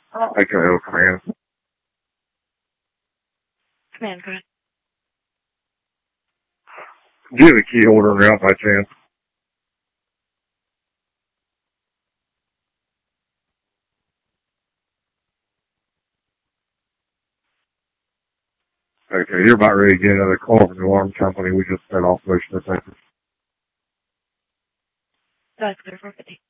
Okay, command. Command, go ahead. Do you have a key holder around by chance? Okay, you're about ready to get another call from the alarm company. We just set off motion detectors. That's clear 450.